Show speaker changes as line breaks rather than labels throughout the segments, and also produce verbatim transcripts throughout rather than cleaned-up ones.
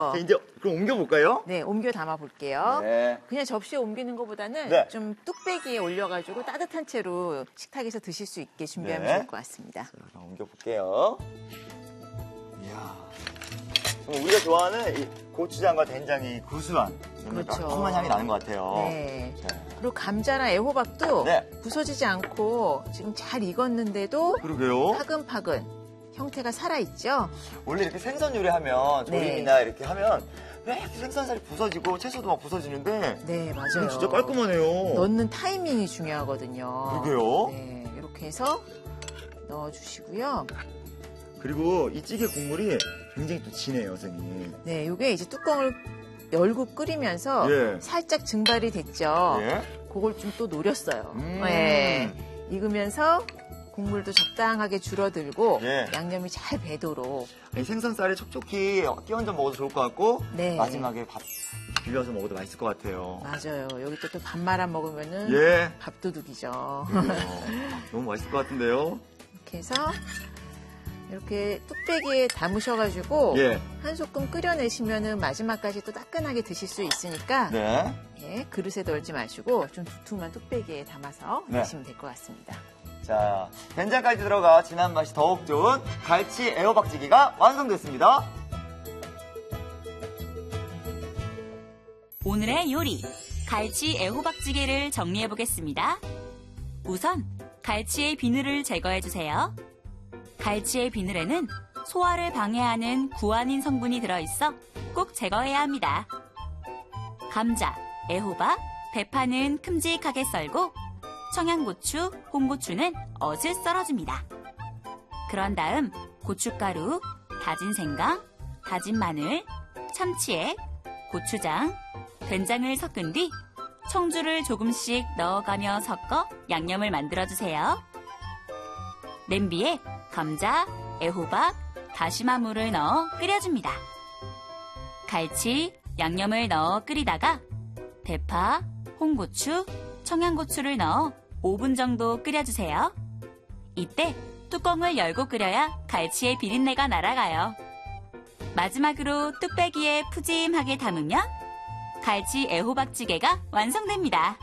자, 이제 그럼 옮겨볼까요?
네, 옮겨 담아 볼게요.
네.
그냥 접시에 옮기는 것보다는
네.
좀 뚝배기에 올려가지고 따뜻한 채로 식탁에서 드실 수 있게 준비하면
네.
좋을 것 같습니다.
자, 그럼 옮겨볼게요. 이야. 정말 우리가 좋아하는 이 고추장과 된장이 구수한,
그렇죠.
달콤한 향이 나는 것 같아요.
네.
자,
그리고 감자나 애호박도
네.
부서지지 않고 지금 잘 익었는데도
그러게요.
파근파근 형태가 살아있죠?
원래 이렇게 생선 요리하면 조림이나
네.
이렇게 하면 왜 이렇게 생선살이 부서지고 채소도 막 부서지는데
네, 맞아요.
이건 진짜 깔끔하네요.
넣는 타이밍이 중요하거든요.
그러게요.
네, 이렇게 해서 넣어주시고요.
그리고 이 찌개 국물이 굉장히 또 진해요, 선생님.
네, 이게 이제 뚜껑을 열고 끓이면서
예.
살짝 증발이 됐죠.
예.
그걸 좀 또 노렸어요.
음.
네, 익으면서 국물도 적당하게 줄어들고
예.
양념이 잘 배도록.
이 생선살에 촉촉히 끼얹어 먹어도 좋을 것 같고
네.
마지막에 밥 비벼서 먹어도 맛있을 것 같아요.
맞아요. 여기 또, 또 밥 말아 먹으면은
예.
밥도둑이죠.
그래요. 너무 맛있을 것 같은데요.
이렇게 해서 이렇게 뚝배기에 담으셔가지고
예.
한 소끔 끓여내시면은 마지막까지 또 따끈하게 드실 수 있으니까
네.
예, 그릇에 덜지 마시고 좀 두툼한 뚝배기에 담아서
네.
드시면 될 것 같습니다.
자, 된장까지 들어가 진한 맛이 더욱 좋은 갈치 애호박찌개가 완성됐습니다.
오늘의 요리, 갈치 애호박찌개를 정리해 보겠습니다. 우선 갈치의 비늘을 제거해 주세요. 갈치의 비늘에는 소화를 방해하는 구안인 성분이 들어있어 꼭 제거해야 합니다. 감자, 애호박, 대파는 큼직하게 썰고 청양고추, 홍고추는 어슷 썰어줍니다. 그런 다음 고춧가루, 다진 생강, 다진 마늘, 참치액, 고추장, 된장을 섞은 뒤 청주를 조금씩 넣어가며 섞어 양념을 만들어주세요. 냄비에 감자, 애호박, 다시마물을 넣어 끓여줍니다. 갈치, 양념을 넣어 끓이다가 대파, 홍고추, 청양고추를 넣어 오 분 정도 끓여주세요. 이때 뚜껑을 열고 끓여야 갈치의 비린내가 날아가요. 마지막으로 뚝배기에 푸짐하게 담으면 갈치 애호박찌개가 완성됩니다.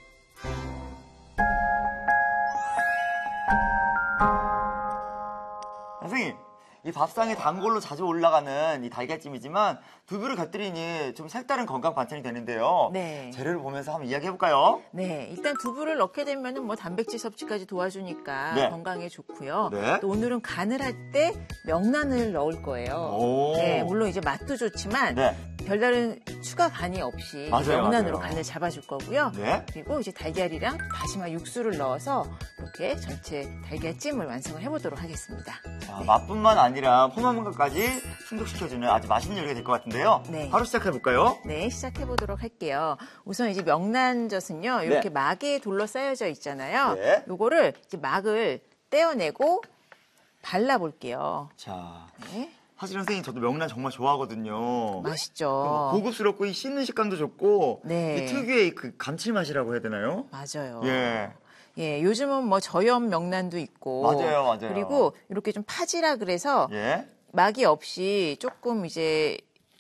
선생님, 이 밥상에 단골로 자주 올라가는 이 달걀찜이지만 두부를 곁들이니 좀 색다른 건강 반찬이 되는데요.
네.
재료를 보면서 한번 이야기해볼까요?
네, 일단 두부를 넣게 되면은 뭐 단백질 섭취까지 도와주니까
네.
건강에 좋고요.
네.
또 오늘은 간을 할 때 명란을 넣을 거예요.
오.
네, 물론 이제 맛도 좋지만
네.
별다른 추가 간이 없이
맞아요,
명란으로
맞아요.
간을 잡아줄 거고요.
네.
그리고 이제 달걀이랑 다시마 육수를 넣어서 이렇게 전체 달걀찜을 완성을 해보도록 하겠습니다.
자, 맛뿐만 아니라 포만감까지 충족시켜주는 아주 맛있는 요리가 될 것 같은데요.
네.
바로 시작해볼까요?
네, 시작해보도록 할게요. 우선 이제 명란젓은요, 이렇게
네.
막에 둘러싸여져 있잖아요.
네.
요거를 이제 막을 떼어내고 발라볼게요.
자,
네,
사실 선생님 저도 명란 정말 좋아하거든요.
맛있죠?
고급스럽고 이 씹는 식감도 좋고
네.
이 특유의 그 감칠맛이라고 해야 되나요?
맞아요.
예.
예, 요즘은 뭐 저염 명란도 있고.
맞아요, 맞아요.
그리고 이렇게 좀 파지라 그래서
예.
막이 없이 조금 이제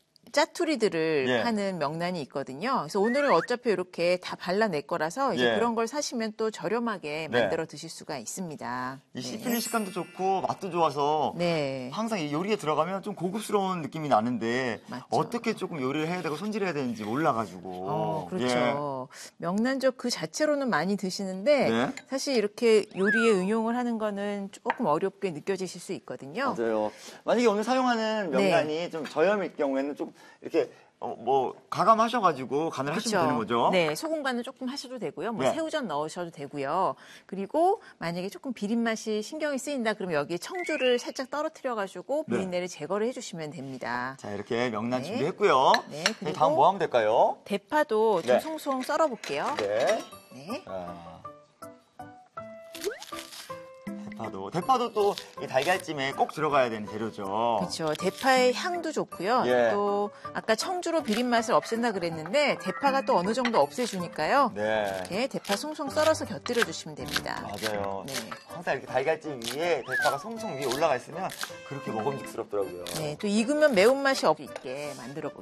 짜투리들을
예.
하는 명란이 있거든요. 그래서 오늘은 어차피 이렇게 다 발라낼 거라서 이제
예.
그런 걸 사시면 또 저렴하게
네.
만들어 드실 수가 있습니다.
이 씹히는 식감도 좋고 맛도 좋아서
네.
항상 이 요리에 들어가면 좀 고급스러운 느낌이 나는데
맞죠.
어떻게 조금 요리를 해야 되고 손질해야 되는지 몰라가지고.
어,
예.
그렇죠. 명란젓 그 자체로는 많이 드시는데
네.
사실 이렇게 요리에 응용을 하는 거는 조금 어렵게 느껴지실 수 있거든요.
맞아요. 만약에 오늘 사용하는 명란이
네.
좀 저염일 경우에는 좀 이렇게 어, 뭐 가감하셔가지고 간을 하시면 되는 거죠?
네, 소금 간을 조금 하셔도 되고요. 뭐
네.
새우젓 넣으셔도 되고요. 그리고 만약에 조금 비린 맛이 신경이 쓰인다 그러면 여기에 청주를 살짝 떨어뜨려가지고
네.
비린내를 제거를 해주시면 됩니다.
자, 이렇게 명란
네.
준비했고요.
네,
네,
그리고
다음 뭐 하면 될까요?
대파도 좀
네.
송송 썰어볼게요.
네.
네.
자, 대파도. 대파도 또 이 달걀찜에 꼭 들어가야 되는 재료죠.
그렇죠. 대파의 향도 좋고요.
예.
또 아까 청주로 비린 맛을 없앤다 그랬는데 대파가 또 어느 정도 없애주니까요.
네.
네, 대파 송송 썰어서 곁들여 주시면 됩니다.
맞아요.
네.
항상 이렇게 달걀찜 위에 대파가 송송 위에 올라가 있으면 그렇게 먹음직스럽더라고요.
네, 또 익으면 매운맛이 없게 만들어